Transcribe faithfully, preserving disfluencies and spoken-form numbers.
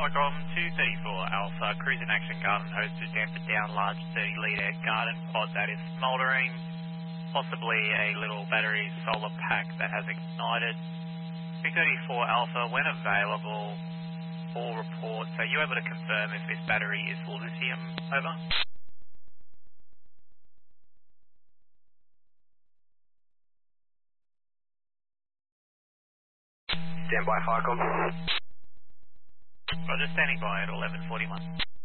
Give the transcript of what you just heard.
Falcon two thirty-four Alpha, cruising action garden hose to damper down large thirty litre garden pod that is smouldering, possibly a little battery solar pack that has ignited. two thirty-four Alpha, when available, all reports. Are you able to confirm if this battery is for lithium? Over. Stand by, Falcon. Roger, standing by at eleven forty-one.